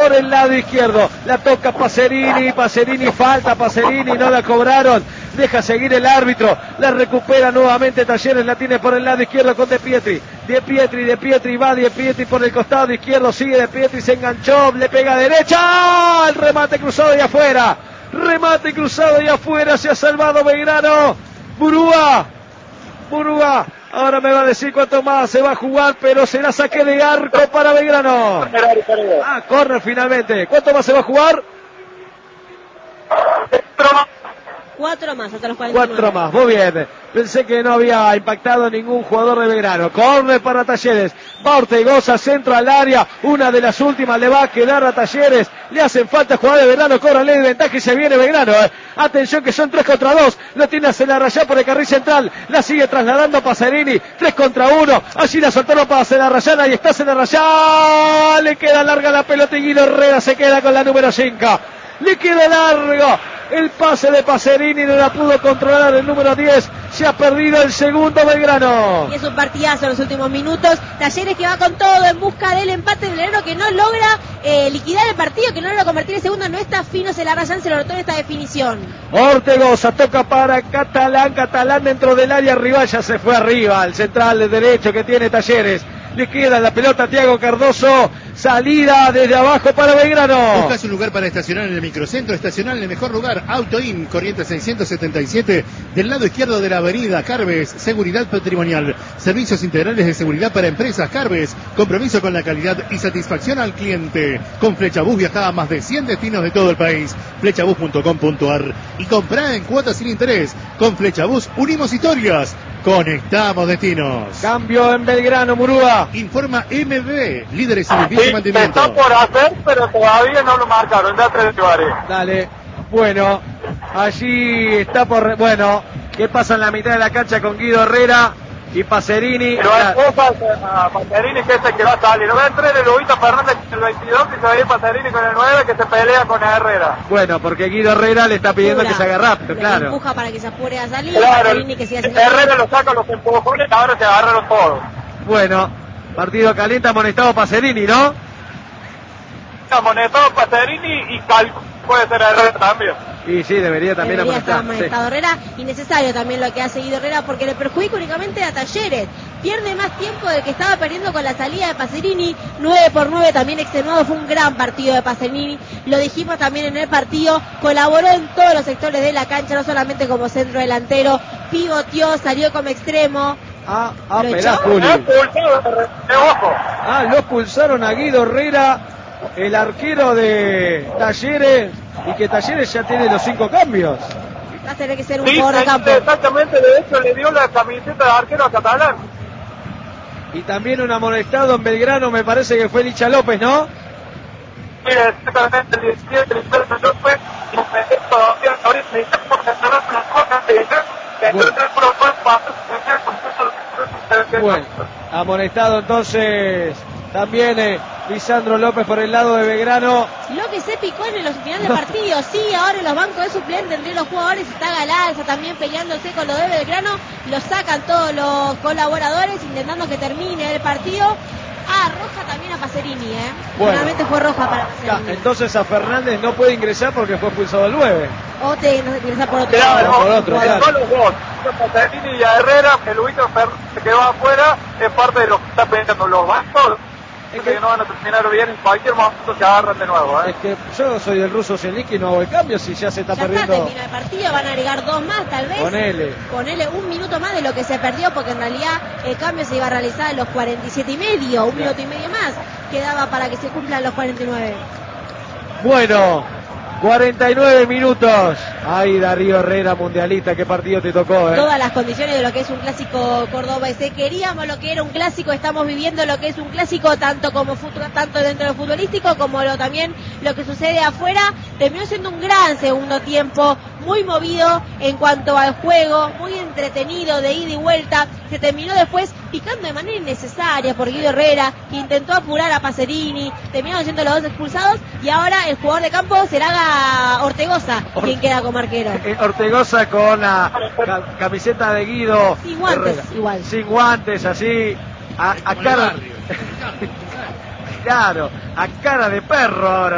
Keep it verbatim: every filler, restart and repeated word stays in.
por el lado izquierdo. La toca Pacerini, Pacerini falta, Pacerini no la cobraron. Deja seguir el árbitro, la recupera nuevamente Talleres, la tiene por el lado izquierdo con De Pietri. De Pietri, De Pietri va, De Pietri por el costado izquierdo, sigue De Pietri, se enganchó, le pega a derecha. El remate cruzado y afuera. Remate cruzado y afuera, se ha salvado Belgrano. Murúa, Murúa. Ahora me va a decir cuánto más se va a jugar, pero será saque de arco para Belgrano. Ah, córner finalmente. ¿Cuánto más se va a jugar? Cuatro más, hasta los cuarenta y nueve. Cuatro más, muy bien. Pensé que no había impactado ningún jugador de Belgrano. Córner para Talleres. Va Ortegoza, centro al área. Una de las últimas le va a quedar a Talleres. Le hacen falta jugadores de Belgrano. Corre ley de ventaja y se viene Belgrano. Eh. Atención que son tres contra dos. Lo tiene a Celarrayán por el carril central. La sigue trasladando Pacerini. Tres contra uno. Allí la soltaron para Celarrayán. Ahí está Celarrayán. Le queda larga la pelota y Guido Herrera se queda con la número cinco. Le queda largo el pase de Pacerini, no la pudo controlar el número diez. Se ha perdido el segundo Belgrano. Y es un partidazo en los últimos minutos. Talleres que va con todo en busca del empate de Belgrano, que no logra eh, liquidar el partido, que no logra convertir el segundo. No está fino Celarrayán, se lo notó en esta definición. Ortegoza toca para Catalán. Catalán dentro del área rival, ya se fue arriba. El central de derecho que tiene Talleres. Le queda la pelota a Thiago Cardoso. Salida desde abajo para Belgrano. Buscas un lugar para estacionar en el microcentro. Estacionar en el mejor lugar. Auto In, Corrientes seiscientos setenta y siete. Del lado izquierdo de la avenida. Carves, seguridad patrimonial. Servicios integrales de seguridad para empresas. Carves, compromiso con la calidad y satisfacción al cliente. Con Flechabús viaja a más de cien destinos de todo el país. Flechabús punto com punto ar. Y comprá en cuotas sin interés. Con Flechabús unimos historias. Conectamos destinos. Cambio en Belgrano, Murúa. Informa M B, líderes en limpieza Sí, y mantenimiento. está por hacer, pero todavía no lo marcaron. Da tres lugares. Dale. Bueno, allí está por... Bueno, ¿qué pasa en la mitad de la cancha con Guido Herrera y Pacerini? Pero hay cosas a Pacerini que es el que va a salir. No va a entrar el Lobito Fernández el veintidós y se va a ir Pacerini con el nueve que se pelea con Herrera. Bueno, porque Guido Herrera le está pidiendo Pura. que se haga rápido, Le claro. empuja para que se apure a salir. Claro, Pacerini que siga haciendo- Herrera lo saca los empujones y ahora se agarraron todos. Bueno, partido caliente, amonestado Pacerini, ¿no? Amonestado Pacerini y Cal puede ser Herrera también. Y sí, debería también Debería estar amonestar. amonestado Herrera. Innecesario también lo que ha seguido Herrera porque le perjudica únicamente a Talleres. Pierde más tiempo del que estaba perdiendo con la salida de Pacerini. nueve por nueve también extenuado. Fue un gran partido de Pacerini. Lo dijimos también en el partido. Colaboró en todos los sectores de la cancha, no solamente como centro delantero. Pivoteó, salió como extremo. Ah, ah, ¿Lo esperá, echó? Juli. No, expulsado, de ojo. Ah, lo expulsaron a Guido Herrera, el arquero de Talleres, y que Talleres ya tiene los cinco cambios. Va a tener que ser un Sí, jugador de campo. exactamente, de hecho le dio la camiseta de arquero a Catalán. Y también un amonestado en Belgrano, me parece que fue Licha López, ¿no? Sí, exactamente, el diecisiete, el Alberto López, y me todavía ahorita necesitamos cerrar las cosas de Bueno. Bueno, amonestado entonces también eh, Lisandro López por el lado de Belgrano. Lo que se picó en los finales de partido, sí, ahora en los bancos de suplentes entre los jugadores está Galarza también peleándose con lo de Belgrano, lo sacan todos los colaboradores intentando que termine el partido. Ah, roja también a Pacerini, ¿eh? Bueno. Finalmente fue roja para Ya, Pacerini. entonces a Fernández no puede ingresar porque fue expulsado el nueve. O te no se ingresa por otro Claro, lado. por otro, Jugador. claro. los dos, Pacerini y a Herrera, el Lubito Fernández se quedó afuera, es parte de lo que está peleando los bancos. Es que no van a terminar bien, en cualquier momento se agarran de nuevo, ¿eh? Es que yo soy del ruso Zelensky y no hago el cambio si ya se está Ya está, perdiendo. termina el partido, van a agregar dos más tal vez. Ponele. Ponele un minuto más de lo que se perdió, porque en realidad el cambio se iba a realizar en los cuarenta y siete y medio, un minuto y medio más quedaba para que se cumplan los cuarenta y nueve. Bueno, cuarenta y nueve minutos. Ay, Darío Herrera, mundialista, qué partido te tocó, ¿eh? Todas las condiciones de lo que es un clásico cordobés. Queríamos lo que era un clásico, estamos viviendo lo que es un clásico tanto como futuro, tanto dentro del futbolístico como lo, también lo que sucede afuera. Terminó siendo un gran segundo tiempo, muy movido en cuanto al juego, muy entretenido de ida y vuelta. Se terminó después picando de manera innecesaria por Guido Herrera, que intentó apurar a Pacerini, terminaron siendo los dos expulsados y ahora el jugador de campo será Ortegoza, Or- quien queda como arquero. Eh, Ortegoza con la ca- camiseta de Guido Sin guantes, Herrera. igual. Sin guantes, así, a, a Como en el cara... barrio. Claro, a cara de perro ahora.